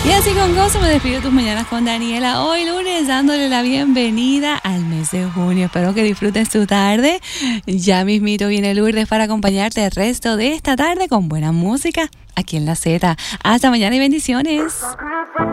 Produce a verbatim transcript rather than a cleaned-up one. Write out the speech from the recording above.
Y así con gozo me despido de tus mañanas con Daniela. Hoy lunes dándole la bienvenida al mes de junio. Espero que disfrutes tu tarde. Ya mismito viene Lourdes para acompañarte el resto de esta tarde con buena música aquí en La Z. Hasta mañana y bendiciones.